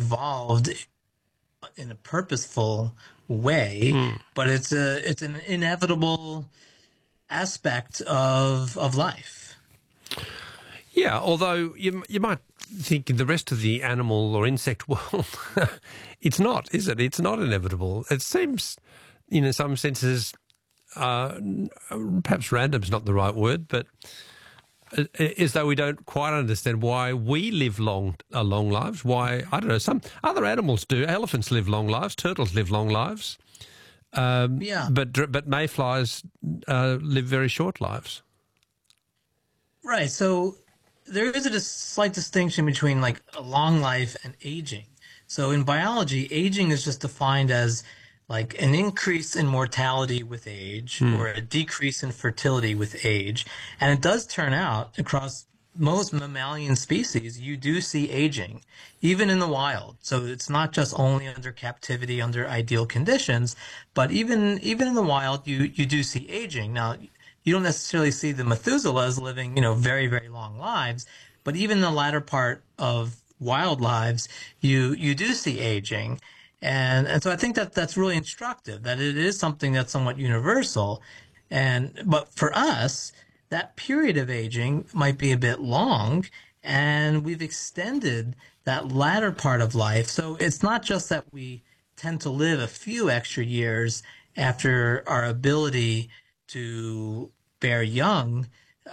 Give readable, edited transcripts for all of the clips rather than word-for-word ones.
evolved in a purposeful way, but it's an inevitable aspect of life. Yeah, although you might think in the rest of the animal or insect world, it's not, is it? It's not inevitable. It seems, in some senses, perhaps random's not the right word, but as though we don't quite understand why we live long lives. Why, I don't know, some other animals do. Elephants live long lives. Turtles live long lives. But mayflies live very short lives. Right. So there is a slight distinction between like a long life and aging. So in biology, aging is just defined as like an increase in mortality with age or a decrease in fertility with age. And it does turn out across most mammalian species, you do see aging, even in the wild. So it's not just only under captivity, under ideal conditions, but even in the wild, you do see aging. Now, you don't necessarily see the Methuselahs living, very, very long lives, but even in the latter part of wild lives, you do see aging. And so I think that that's really instructive, that it is something that's somewhat universal. But for us, that period of aging might be a bit long, and we've extended that latter part of life. So it's not just that we tend to live a few extra years after our ability to bear young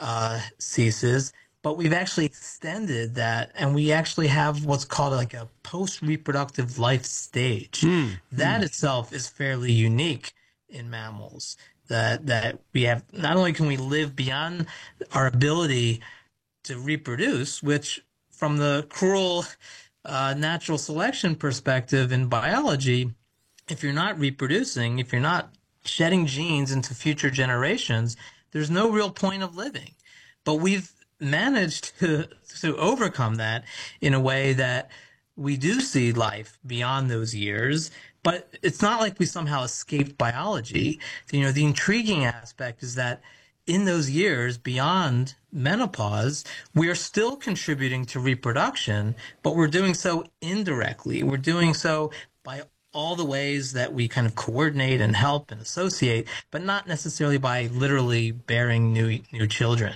ceases, but we've actually extended that, and we actually have what's called like a post-reproductive life stage. That itself is fairly unique in mammals, that we have. Not only can we live beyond our ability to reproduce, which from the cruel natural selection perspective in biology, if you're not reproducing, if you're not shedding genes into future generations, there's no real point of living. But we've managed to overcome that in a way that we do see life beyond those years, but it's not like we somehow escaped biology. The intriguing aspect is that in those years beyond menopause, we are still contributing to reproduction, but we're doing so indirectly. We're doing so by all the ways that we kind of coordinate and help and associate, but not necessarily by literally bearing new children.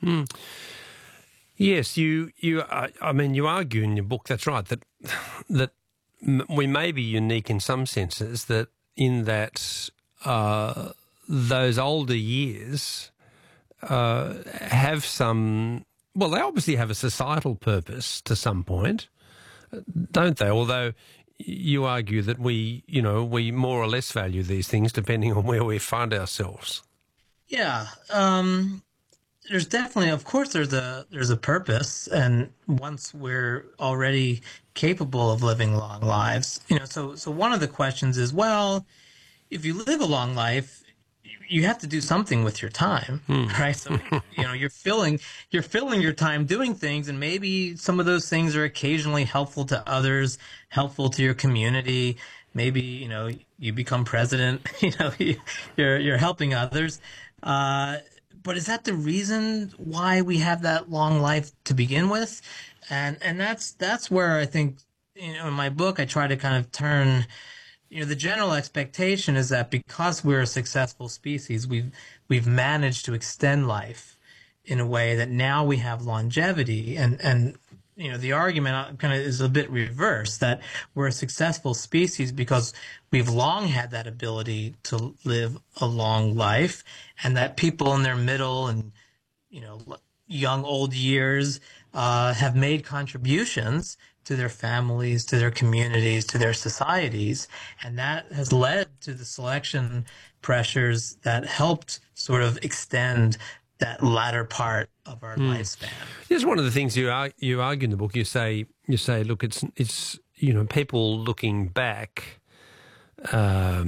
Yes, you argue in your book, that's right, that we may be unique in some senses, that in that those older years have some, well, they obviously have a societal purpose to some point, don't they? Although you argue that we more or less value these things depending on where we find ourselves. Yeah. There's definitely, of course, there's a purpose, and once we're already capable of living long lives, so one of the questions is, well, if you live a long life, you have to do something with your time, right? So, you're filling your time doing things, and maybe some of those things are occasionally helpful to others, helpful to your community. Maybe, you become president, you're helping others. But is that the reason why we have that long life to begin with? And that's where I think, in my book, I try to kind of turn, the general expectation is that because we're a successful species, we've managed to extend life in a way that now we have longevity. And the argument kind of is a bit reversed, that we're a successful species because we've long had that ability to live a long life, and that people in their middle and, young old years have made contributions to their families, to their communities, to their societies. And that has led to the selection pressures that helped sort of extend that latter part of our lifespan. Here's one of the things you argue in the book. You say, look, it's people looking back, at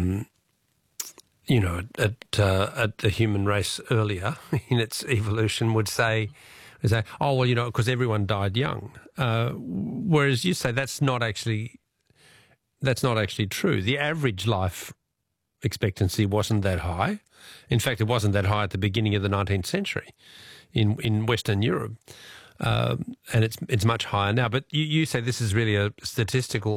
the human race earlier in its evolution would say, oh well, because everyone died young. Whereas you say that's not actually true. The average life expectancy wasn't that high. In fact, it wasn't that high at the beginning of the 19th century in Western Europe, and it's much higher now. But you say this is really a statistical